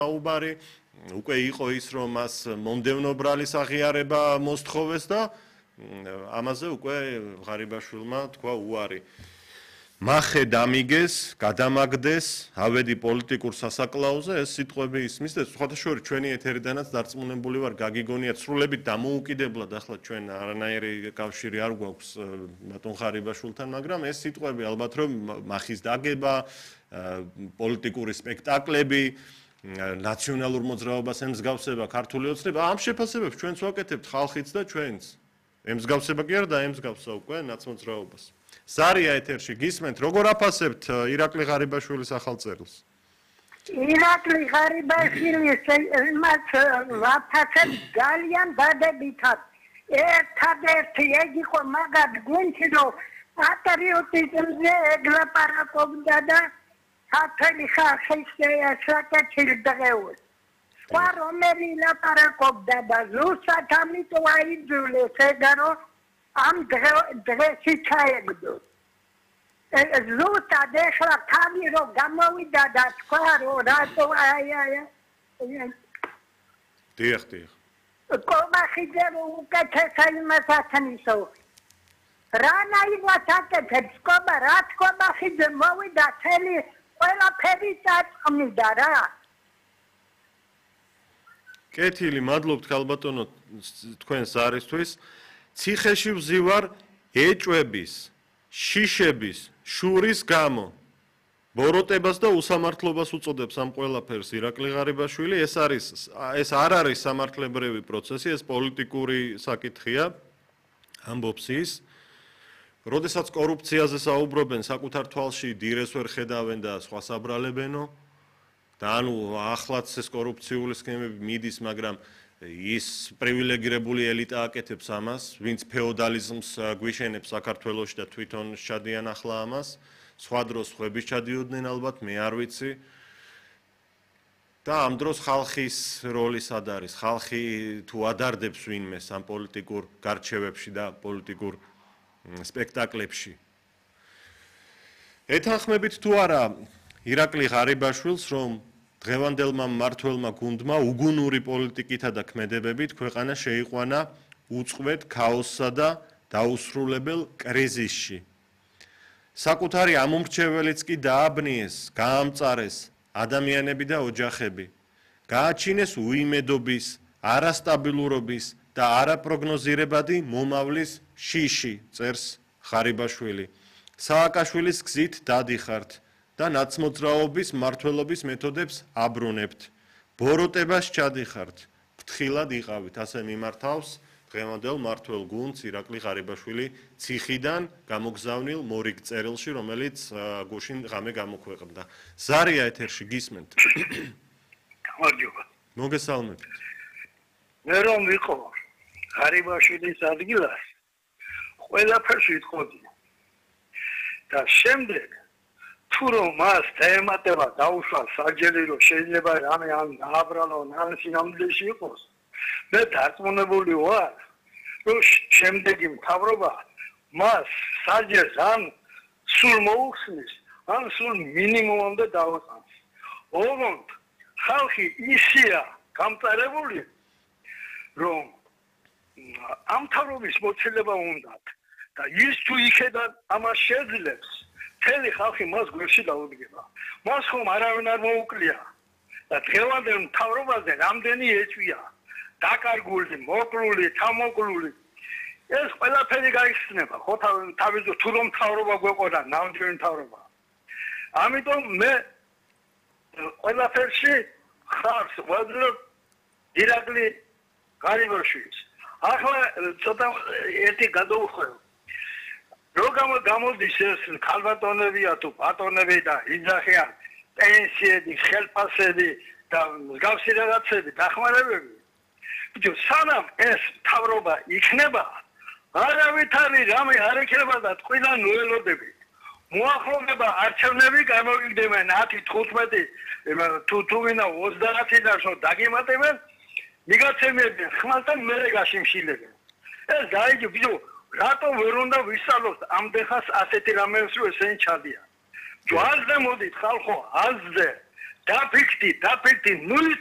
საუბარი, უკვე იყო ის, რომ მას მომდევნო ბრალის აღიარება მოსთხოვეს და ამაზე უკვე ღარიბაშვილმა თქვა უარი. მახე დამიგეს, გადამაგდეს, ავედი პოლიტიკურ სასაკლაოზე, ეს სიტყვები ისმის და სხვათა შორის ჩვენი ეთერიდანაც დარწმუნებული ვარ, გაგიგონიათ სრულებით დამოუკიდებლად ახლა ჩვენ არანაირი კავშირი არ გვაქვს ბატონ ღარიბაშვილთან, მაგრამ ეს სიტყვები ალბათ რომ მახის დაგება, პოლიტიკური სპექტაკლები, ნაციონალურ მოძრაობას ემსგავსება, ქართული ოცნება, ამ შეფასებებს ჩვენც ვაკეთებთ ხალხიც და ჩვენც. ემსგავსება კი არა და ემსგავსა უკვე ნაცმოძრაობას. ზარია ეთერში გისმენთ, როგორ აფასებთ ირაკლი ღარიბაშვილის ახალწერილს? ირაკლი ღარიბაშვილის იმას ვაფასებ ძალიან დადებითად. ერთადერთი ეგ იყო მაგად გვინჩი რომ პატრიოტიზმზე ეგლაპარაკობდა და ქართული ხალხის საკუთარ დღეებს. სხვა რომელი ლაპარაკობდა და ზუსტად ამიტომ აიძულეს ეგა რომ ამ დღეში ჩაეგდო. ზუსტად ეხლა თავი რომ გამოვიდა და თქვა რომ რატო დიახ. კომახიძე უკეთესა იმას ათნისო. რანაირად აკეთებს რა კომახიძე მოვიდა თელი ყველაფერი წაწყმიდა რა. კეთილი, მადლობთ ქალბატონო თქვენ ზარისთვის. ციხეში ვზივარ ეჭვების, შიშების, შურის გამო. ბოროტებას და უსამართლობას უწოდებს ამ ყველაფერს ირაკლი ღარიბაშვილი. ეს არ არის სამართლებრივი პროცესი, ეს პოლიტიკური საკითხია. ამბობს ის. როდესაც კორუფციაზე საუბრობენ, საკუთარ თვალში დირეს ვერ ხედავენ და სხვა საბრალებენო. და ანუ ახლაც ეს კორუფციული სქემები მიდის, მაგრამ ის პრივილეგირებული ელიტა აკეთებს ამას, ვინც ფეოდალიზმს გვიშენებს საქართველოში და თვითონ ჩადიან ახლა ამას. სხვა დროს ხვების ჩადიოდნენ ალბათ, მე არ ვიცი. და ამ დროს ხალხის როლი სად არის? ხალხი თუ ადარდებს ვინმეს ამ პოლიტიკურ გარჩევებში და პოლიტიკურ სპექტაკლებში. ეთანხმებით თუ არა ირაკლი ღარიბაშვილს, რომ დღევანდელმა მმართველმა გუნდმა უგუნური პოლიტიკითა და ქმედებებით ქვეყანა შეიყვანა უწყვეტ ქაოსსა და დაუსრულებელ კრიზისში. საკუთარი ამომრჩეველიც კი დააბნიეს, გაამწარეს ადამიანები და ოჯახები. გააჩინეს უიმედობის, არასტაბილურობის და არაპროგნოზირებადი მომავლის შიში, წერს ღარიბაშვილი. სააკაშვილის გზით დადიხართ და ნაცმოძრაობის მმართველობის მეთოდებს აბრუნებთ. ბოროტებას ჩადიხართ, ფრთხილად იყავით, ასე მიმართავს დღევანდელ მმართველ გუნდს ირაკლი ღარიბაშვილი ციხიდან გამოგზავნილ მორიგ წერილში, რომელიც გუშინ ღამე გამოქვეყნდა. ზარია ეთერში გისმენთ. გამარჯობა. მოგესალმებით. მე რომ ვიყო ღარიბაშვილის ადგილას, ყველაფერს ვიტყოდი. და შემდეგ თუ რომ მას თემატება დაუშვა საჯელი რომ შეიძლება რამე ამ დააბრალონ ან სინამდვილეში იყოს, მე დარწმუნებული ვარ, რომ შემდეგი მთავრობა მას საჯელს ან სულ მოუხსნის, ან სულ მინიმუმამდე დაუყენს. ოღონდ ხალხი ისია გამწარებული, რომ ამ მთავრობის მოცილება უნდათ და ის თუ იქედან ამას შეძლებს, მთელი ხალხი მას გვერდში დაუდგება. მას ხომ არავინ არ მოუკლია და დღევანდელ მთავრობაზე რამდენი ეჭვია დაკარგული, მოკლული, თამოკლული. ეს ყველაფერი გაიხსნება, ხო თავისუფლად თუ რომ მთავრობა გვეყოდა, ნამდვილი მთავრობა. ამიტომ მე ყველაფერში ხარს ვაძლევ ირაკლი ღარიბაშვილს. ახლა ცოტა ერთი გადავუხვევ. რომ გამოდის ეს ქალბატონებია თუ ბატონები და იძახიან პენსიები, ხელფასები და მსგავსი რაღაცები, დახმარებები. ბიჭო, სანამ ეს მთავრობა იქნება, არავითარი რამე არ იქნება და თქვენ ნუელოდები. მოახლოვდება არჩევნები გამოვიგდებენ 10-15 თუ ვინა 30-დან დაგემატებენ, მიგაცემებენ ხმალთან მერე გაშიმშილებენ. ეს გაიგე ბიჭო, რატო ვერ უნდა ვისწავლოთ ამდენ ხანს ასეთი რამეებს რომ ესენი ჩადიან. ჯვარზე მოდით ხალხო, აზზე დაფიქრდი 0